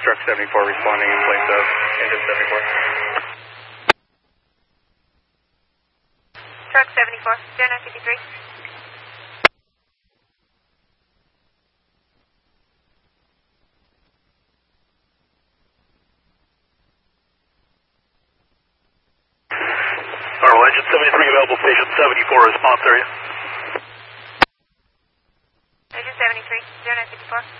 Truck 74 responding in place of engine 74. Truck 74, 0953. Engine 73 available, station 74, response area. Engine 73, 0954.